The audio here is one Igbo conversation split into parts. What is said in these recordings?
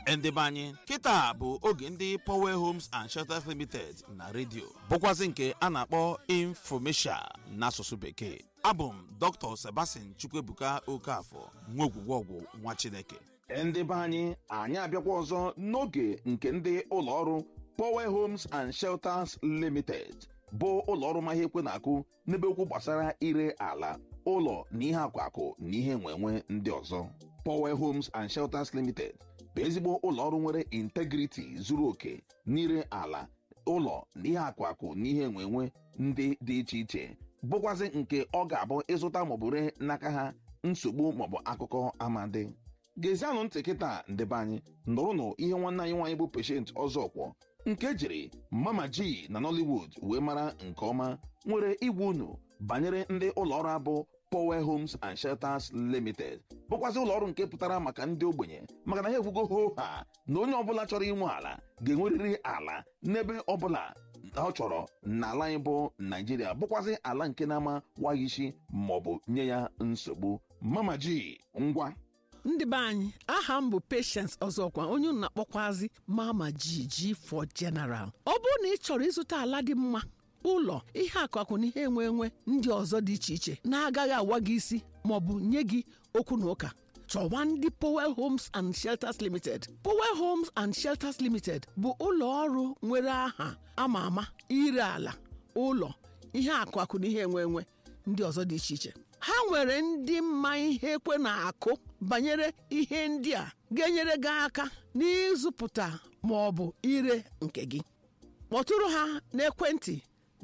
ndị be anyị kịta bụ oge ndị Power Homes and Shelters Limited na redio bụkwazị nke a na-akpọ Infomesia n'asụsụ bekee. Abụ m Dr. Sebastian Chukwuebuka Okafọ, nwa ogwugwọgwụ nwa Chineke. Ndị be anyị abịakwa ọzọ n'oge nke ndị ụlọọrụ Power Homes and Shelters Limited bụ ụlọọrụ ma ihe ekwe na-akụ n'ebe okwu gbasara ire ala, ụlọ na ihe akwakụ na ihe enwenwe ndị ọzọ. Power Homes and Shelters Limited bụ ezigbo ụlọọrụ nwere integrity zuru oke n'ire ala, ụlọ na ihe akwakụ na ihe enwenwe ndị dị iche iche, bụkwazị nke ọ ga-abụ ịzụta maọbụ ree n'aka ha nsogbu maọbụ akụkọ amadi. Gezianụ ntị kịta ndị be anyị nụrụnụ ihe nwanne anyị nwaanyị bụ Patient Ọzọkwọ nke jiri Mama G na Nollywood wee mara nke ọma nwere igwe unu banyere ndị ụlọọrụ abụ Power Homes and Shelters Limited, bụkwazị ụlọọrụ nke pụtara maka ndị ogbenye, maka na ha ekwugo ho ha na onye ọbụla chọrọ inwe ala ga-enwerịrị ala n'ebe ọbụla ọ chọrọ n'ala anyị bụ Naijiria, bụkwazị ala nke na-ama waghị isi maọbụ nye ya nsogbu. Mama G, ngwa. Ndị be anyị, aha m bụ Patience Ọzọkwa, onye unu na-akpọkwazi Mama G for General. Ọ bụrụ na ị chọrọ ịzụta ala dị mma, ụlọ, ihe akụakụ na ihe enwenwe ndị ọzọ dị iche iche na-agaghị awa gị isi maọbụ nye gị okwu na ụka, chọwa ndị Power Homes and Shelters Limited. Power Homes and Shelters Limited bụ ụlọ ọrụ nwere aha ama ama ire ala, ụlọ, ihe akụakụ na ihe enwenwe ndị ọzọ dị iche iche. Ha nwere ndị mma ihe ekwe na-akụ banyere ihe ndị a ga-enyere gị aka n'ịzụpụta maọbụ ire nke gị. Kpọtụrụ ha n'ekwentị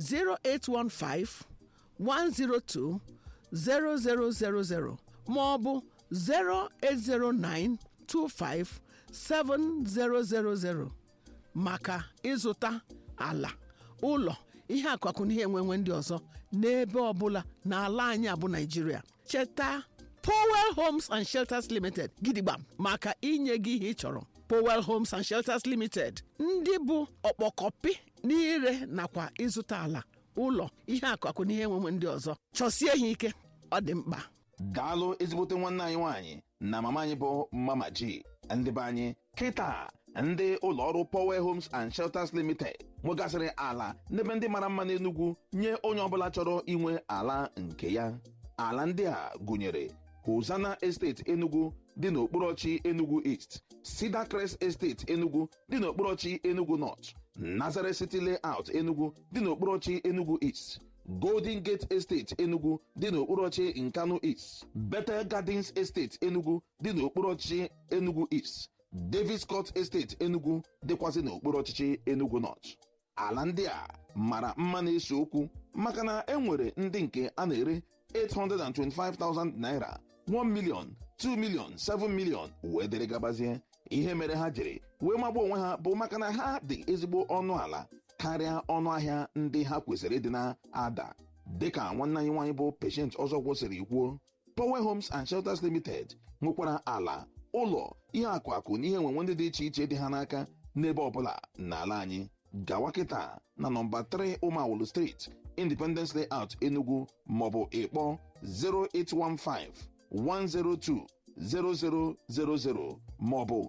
08151020000 maọbụ 08092570000 maka ịzụta ala, ụlọ, ihe akụakụ na ihe enwenwe ndị ọzọ n'ebe ọbụla n'ala anyị abụ Naijiria. Cheta Power Homes and Shelters Limited gidigba maka inye gị ihe ị chọrọ. Power Homes and Shelters Limited, ndị bụ ọkpọkọpị n'ire nakwa ịzụta ala, ụlọ, ihe akụakụ na ihe enwenwe ndị ọzọ. Chọsie ha ike, ọ dị mkpa. Daalụ ezigbote nwanne anyị nwaanyị na mama anyị bụ Mama G. Ndị be anyị kịta ndị ụlọọrụ Power Homes and Shelters Limited nwegasịrị ala n'ebe ndị mara mma n'Enugu nye onye ọbụla chọrọ inwe ala nke ya. Ala ndị a gụnyere Hosanna Estate Enugu dị n'okporochi Enugu East, Cedar Crest Estate Enugu dị n'okporochi Enugu North, Nazareth City Layout Enugu dị n'okporochi Enugu East, Golden Gate Estate Enugu dị n'okporochi Nkanu East, Bethel Gardens Estate Enugu dị n'okporochi Enugu East, Davis Court Estate Enugu dịkwazị n'okporochi Enugu North. Ala ndị a mara mma na-ese okwu maka na enwere ndị nke a na-ere 825,000 naira, 1 million, 2 million, 7 million wee dere gabazie. Ihe mere ha jiri wee magbuo onwe ha bụ maka na ha dị ezigbo ọnụ ala karịa ọnụ ahịa ndị ha kwesịrị ịdị na-ada. Dịka nwanne anyị nwaanyị bụ Patient Ọzọkwọ siri kwuo, Power Homes and Shelters Limited nwekwara ala, ụlọ, ihe akụakụ na ihe enwenwe ndị dị iche iche dị ha n'aka n'ebe ọbụla n'ala anyị. Gawa kịta na nọmba 3 Umawulu Street, Independence Layout Enugu maọbụ ịkpọ 08151020000 maọbụ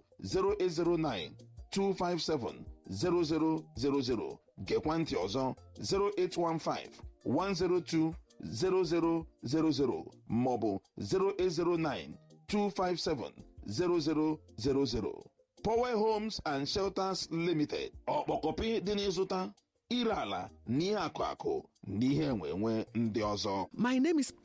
08092570000. Gekwa ntị ọzọ 08151020000 maọbụ 08092570000. Power Homes and Shelters Limited, ọkpọkọpị dị n'ịzụta, ire ala na ihe akụakụ na ihe enwenwe ndị ọzọ. My name is